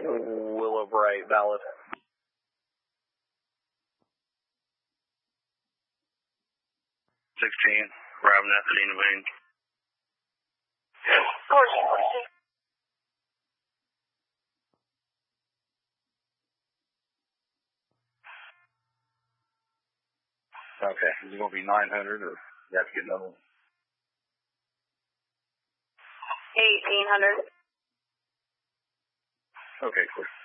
Willow Bright, valid. 16, Robin Ethidine Wayne. 14. Okay, is it going to be 900 or you have to get another one? 1800. Okay, cool.